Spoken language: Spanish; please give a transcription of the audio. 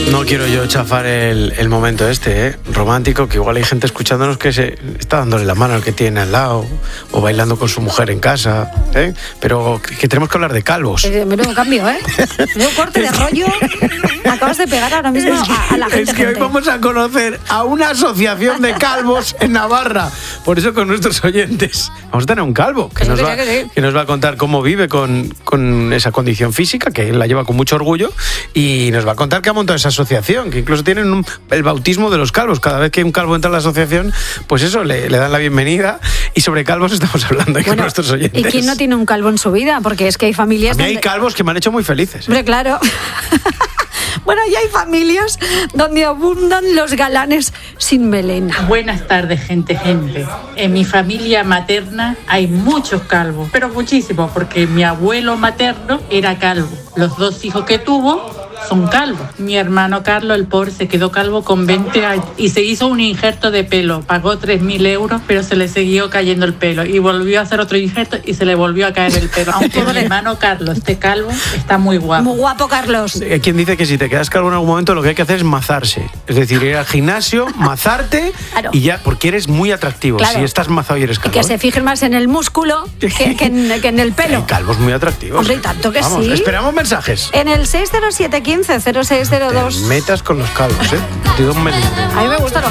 No quiero yo chafar el momento romántico, que igual hay gente escuchándonos que se está dándole la mano al que tiene al lado o bailando con su mujer en casa, pero que tenemos que hablar de calvos. Menudo cambio, menudo corte de rollo. Acabas de pegar ahora mismo a la gente. Es que hoy vamos a conocer a una asociación de calvos en Navarra. Por eso con nuestros oyentes vamos a tener un calvo que nos va a contar cómo vive con esa condición física, que él la lleva con mucho orgullo, y nos va a contar que ha montado esa asociación, que incluso tienen el bautismo de los calvos. Cada vez que un calvo entra a la asociación, pues eso, le dan la bienvenida, y sobre calvos estamos hablando con nuestros oyentes. ¿Y quién no tiene un calvo en su vida? Porque es que hay familias... A mí hay calvos que me han hecho muy felices. Hombre, claro. Bueno, y hay familias donde abundan los galanes sin melena. Buenas tardes, gente. En mi familia materna hay muchos calvos, pero muchísimos, porque mi abuelo materno era calvo. Los 2 hijos que tuvo son calvos. Mi hermano Carlos, el pobre, se quedó calvo con 20 años y se hizo un injerto de pelo. Pagó 3.000 euros, pero se le siguió cayendo el pelo. Y volvió a hacer otro injerto y se le volvió a caer el pelo. Aunque mi hermano Carlos esté calvo, está muy guapo. Muy guapo, Carlos. Hay quien dice que si te quedas calvo en algún momento, lo que hay que hacer es mazarse. Es decir, ir al gimnasio, mazarte, claro. Y ya, porque eres muy atractivo. Claro. Si estás mazado y eres calvo. Y que se fijen más en el músculo que en el pelo. El calvo es muy atractivo. Hombre, y tanto que sí. Esperamos mensajes. En el 60715-0602. Te metas con los calvos, Te doy un mes. A mí me gusta